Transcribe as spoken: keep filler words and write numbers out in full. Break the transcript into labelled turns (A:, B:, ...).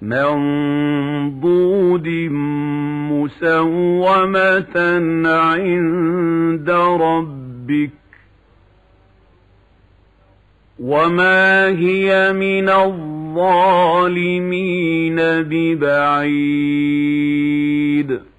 A: منضود مسومة عند ربك وما هي من الظالمين ببعيد.